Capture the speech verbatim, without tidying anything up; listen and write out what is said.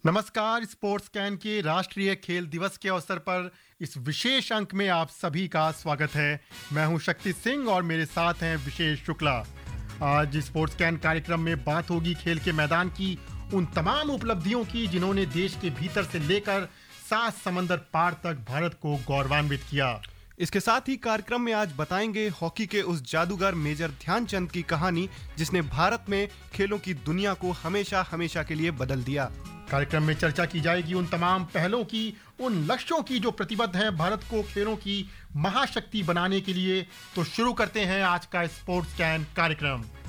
नमस्कार। Sports can के राष्ट्रीय खेल दिवस के अवसर पर इस विशेष अंक में आप सभी का स्वागत है। मैं हूं शक्ति सिंह और मेरे साथ हैं विशेष शुक्ला। आज स्पोर्ट्स कैन कार्यक्रम में बात होगी खेल के मैदान की उन तमाम उपलब्धियों की जिन्होंने देश के भीतर से लेकर सात समंदर पार तक भारत को गौरवान्वित किया। इसके साथ ही कार्यक्रम में आज बताएंगे हॉकी के उस जादूगर मेजर ध्यानचंद की कहानी जिसने भारत में खेलों की दुनिया को हमेशा हमेशा के लिए बदल दिया। कार्यक्रम में चर्चा की जाएगी उन तमाम पहलों की, उन लक्ष्यों की जो प्रतिबद्ध हैं भारत को खेलों की महाशक्ति बनाने के लिए। तो शुरू करते हैं आज का स्पोर्ट्स कैन कार्यक्रम।